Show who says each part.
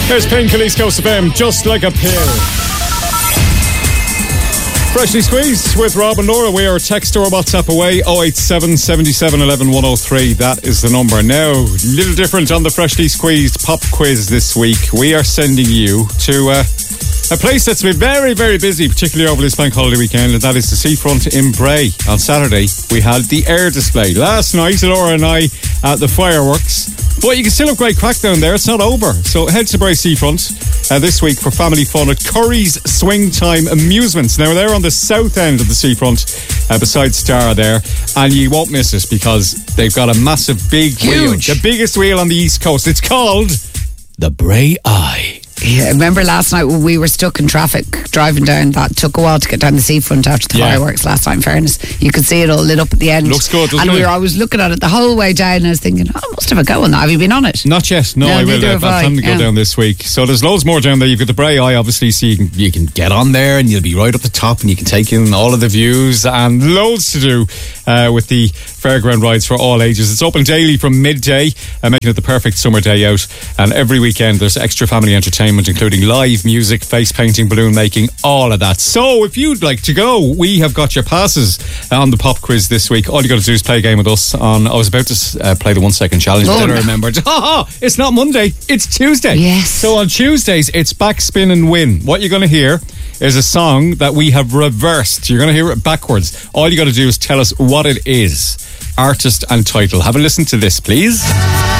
Speaker 1: There's Pink, East Coast FM, Just Like a Pill. Freshly Squeezed with Rob and Laura. We are text or WhatsApp away, 087 77 11 103. That is the number. Now, a little different on the Freshly Squeezed pop quiz this week. We are sending you to a place that's been very, very busy, particularly over this bank holiday weekend, and that is the seafront in Bray. On Saturday, we had the air display. Last night, Laura and I at the fireworks. But you can still have great crack down there. It's not over. So head to Bray Seafront this week for family fun at Curry's Swing Time Amusements. Now, they're on the south end of the seafront, beside Star there, and you won't miss it because they've got a massive big wheel. The biggest wheel on the East Coast. It's called the Bray Eye.
Speaker 2: Yeah, remember last night when we were stuck in traffic driving down? That took a while to get down the seafront after the fireworks last night. In fairness, you could see it all lit up at the end.
Speaker 1: Looks good, doesn't it?
Speaker 2: And I was looking at it the whole way down, and I was thinking, I must have a go on that. Have you been on it?
Speaker 1: Not yet. No, I will. I've time to go down this week. So there's loads more down there. You've got the Bray Eye, obviously, so you can get on there and you'll be right up the top and you can take in all of the views and loads to do with the fairground rides for all ages. It's open daily from midday, making it the perfect summer day out. And every weekend there's extra family entertainment, including live music, face painting, balloon making, all of that. So if you'd like to go, we have got your passes on the pop quiz this week. All you got to do is play a game with us on, I was about to play the 1 second challenge, but then I remembered, it's not Monday, it's Tuesday.
Speaker 2: Yes.
Speaker 1: So on Tuesdays, it's Backspin and Win. What you're going to hear is a song that we have reversed. You're going to hear it backwards. All you got to do is tell us what it is. Artist and title. Have a listen to this, please.